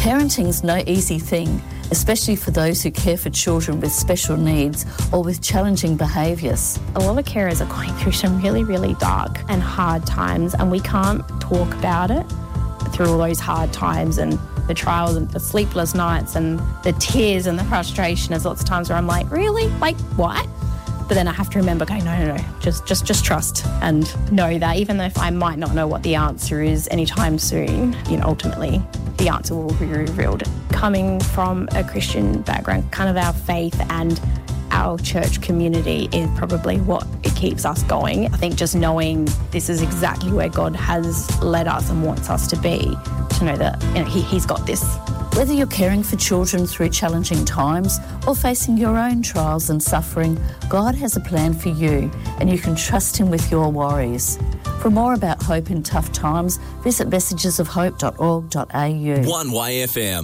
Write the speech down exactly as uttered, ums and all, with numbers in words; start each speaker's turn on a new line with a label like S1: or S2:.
S1: Parenting's no easy thing, especially for those who care for children with special needs or with challenging behaviours.
S2: A lot of carers are going through some really, really dark and hard times, and we can't talk about it through all those hard times and the trials and the sleepless nights and the tears and the frustration. There's lots of times where I'm like, really? Like, what? But then I have to remember, going, no, no, no, just, just, just trust and know that even though if I might not know what the answer is anytime soon, you know, ultimately the answer will be revealed. Coming from a Christian background, kind of our faith and our church community is probably what it keeps us going. I think just knowing this is exactly where God has led us and wants us to be, to know that, you know, he, he's got this.
S1: Whether you're caring for children through challenging times or facing your own trials and suffering, God has a plan for you and you can trust him with your worries. For more about hope in tough times, visit messages of hope dot org dot a u.
S3: one Y F M.